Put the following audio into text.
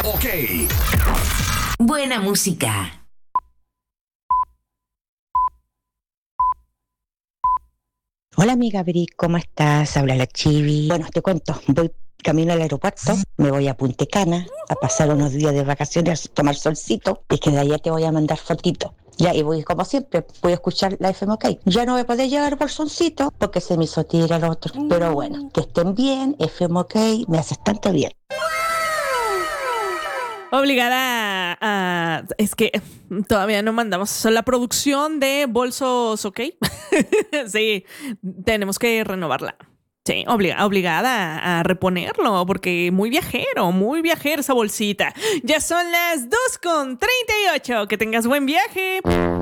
OK. Buena música. Hola amiga Bri, ¿cómo estás? Habla la Chivi. Bueno, te cuento, voy camino al aeropuerto, me voy a Punta Cana a pasar unos días de vacaciones, a tomar solcito, y que de allá te voy a mandar fotito. Ya, y voy como siempre, voy a escuchar la FM OK. Ya no me podía llevar bolsoncito porque se me hizo tirar el otro. Pero bueno, que estén bien, FM OK, me haces tanto bien. Obligada a... Es que todavía no mandamos la producción de bolsos, ¿ok? Sí, tenemos que renovarla. Sí, obligada a reponerlo porque muy viajera esa bolsita. Ya son las 2:38. Que tengas buen viaje.